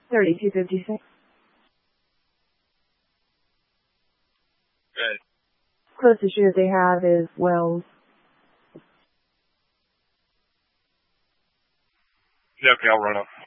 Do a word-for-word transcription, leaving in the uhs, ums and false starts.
thirty-two fifty-six. Good. Closest street they have is Wells. Yeah, okay, I'll run up.